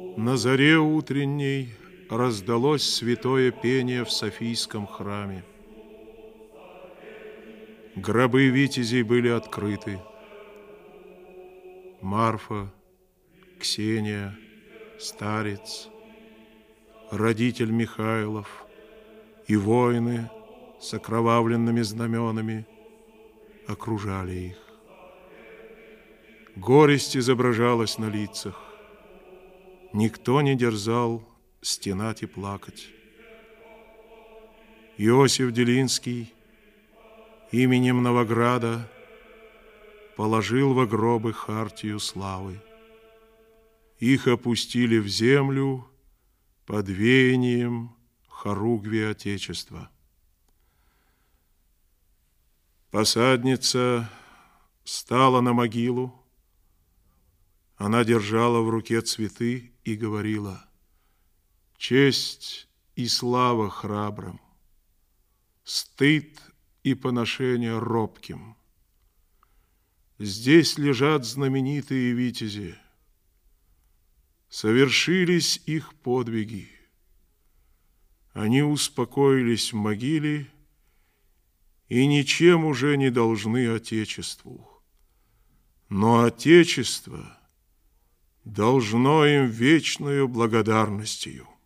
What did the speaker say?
На заре утренней раздалось святое пение в Софийском храме. Гробы витязей были открыты. Марфа, Ксения, старец, родитель Михайлов и воины с окровавленными знаменами окружали их. Горесть изображалась на лицах. Никто не дерзал стенать и плакать. Иосиф Делинский именем Новограда положил во гробы хартию славы. Их опустили в землю под веянием хоругви Отечества. Посадница стала на могилу. Она держала в руке цветы и говорила: «Честь и слава храбрым, стыд и поношение робким. Здесь лежат знаменитые витязи. Совершились их подвиги. Они успокоились в могиле и ничем уже не должны Отечеству. Но Отечество должно им вечную благодарностью».